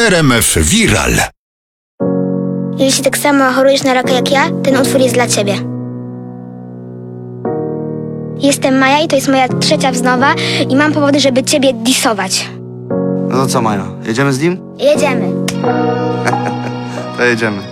RMF Viral. Jeśli tak samo chorujesz na raka jak ja, ten utwór jest dla ciebie. Jestem Maja i to jest moja 3. wznowa i mam powody, żeby ciebie disować. No to co, Maja? Jedziemy z nim? Jedziemy. To jedziemy.